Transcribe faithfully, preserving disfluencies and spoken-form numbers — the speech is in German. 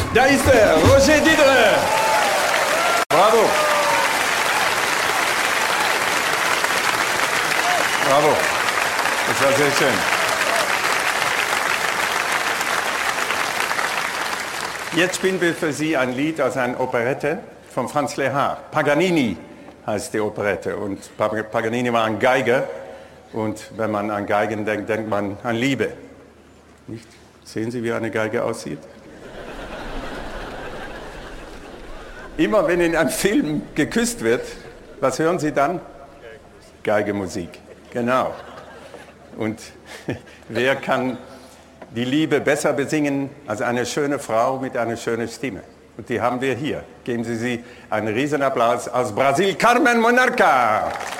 Da ist er, Roger Diderot. Bravo. Bravo. Das war sehr schön. Jetzt spielen wir für Sie ein Lied aus einer Operette von Franz Lehár. Paganini heißt die Operette. Und Paganini war ein Geiger. Und wenn man an Geigen denkt, denkt man an Liebe. Nicht? Sehen Sie, wie eine Geige aussieht? Immer wenn in einem Film geküsst wird, was hören Sie dann? Geigemusik. Genau. Und wer kann die Liebe besser besingen als eine schöne Frau mit einer schönen Stimme? Und die haben wir hier. Geben Sie sie einen Riesenapplaus aus Brasil, Carmen Monarca.